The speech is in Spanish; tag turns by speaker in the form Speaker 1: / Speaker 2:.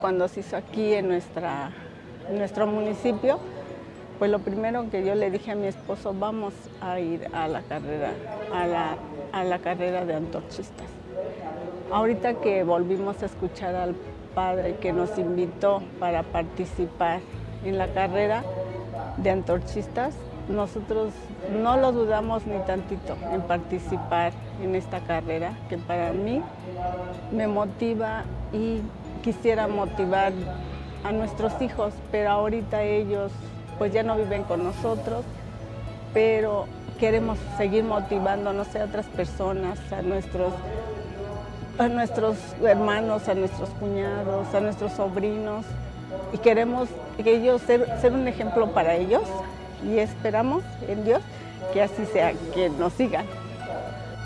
Speaker 1: Cuando se hizo aquí en nuestro municipio, pues lo primero que yo le dije a mi esposo, vamos a ir a la carrera, a la carrera de antorchistas. Ahorita que volvimos a escuchar al padre que nos invitó para participar en la carrera de antorchistas, nosotros no lo dudamos ni tantito en participar en esta carrera, que para mí me motiva y quisiera motivar a nuestros hijos, pero ahorita ellos pues ya no viven con nosotros, pero queremos seguir motivando, a otras personas, a nuestros hermanos, a nuestros cuñados, a nuestros sobrinos, y queremos que ellos ser un ejemplo para ellos, y esperamos en Dios que así sea, que nos sigan.